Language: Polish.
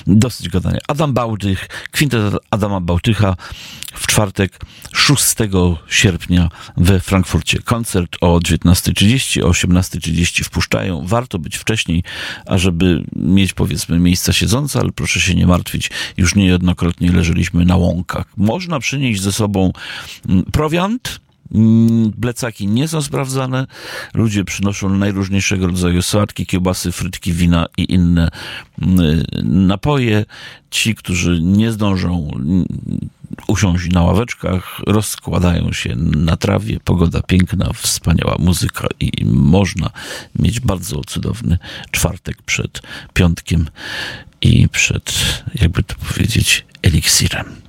Dosyć gadania. Adam Bałtych, kwintet Adama Bałtycha w czwartek 6 sierpnia we Frankfurcie. Koncert o 19:30, o 18:30 wpuszczają. Warto być wcześniej, ażeby mieć, powiedzmy, miejsca siedzące, ale proszę się nie martwić, już niejednokrotnie leżeliśmy na łąkach. Można przynieść ze sobą prowiant. Plecaki nie są sprawdzane. Ludzie przynoszą najróżniejszego rodzaju sałatki, kiełbasy, frytki, wina i inne napoje. Ci, którzy nie zdążą usiąść na ławeczkach, rozkładają się na trawie. Pogoda piękna, wspaniała muzyka i można mieć bardzo cudowny czwartek przed piątkiem i przed, jakby to powiedzieć, eliksirem.